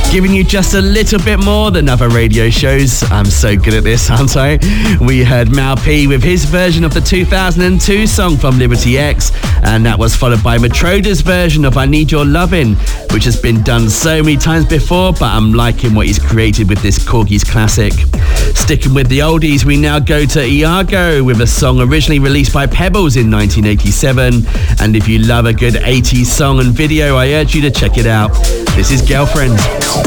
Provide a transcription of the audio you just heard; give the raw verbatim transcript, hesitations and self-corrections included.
Giving you just a little bit more than other radio shows. I'm so good at this, aren't I? We heard Mal P with his version of the two thousand two song from Liberty X, and that was followed by Matroda's version of I Need Your Lovin', which has been done so many times before, but I'm liking what he's created with this Corgis classic. Sticking with the oldies, we now go to Iago with a song originally released by Pebbles in nineteen eighty-seven, and if you love a good eighties song and video, I urge you to check it out. This is Girlfriend.